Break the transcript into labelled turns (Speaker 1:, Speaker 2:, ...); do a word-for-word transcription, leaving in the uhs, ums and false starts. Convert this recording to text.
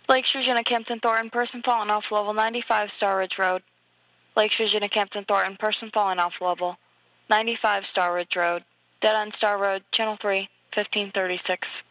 Speaker 1: Lakeshore, Virginia, Campton, Thornton, person falling off level ninety-five Star Ridge Road. Lakeshore, Virginia, Campton, Thornton, person falling off level ninety-five Star Ridge Road. Dead end Star Road, Channel three, fifteen thirty-six.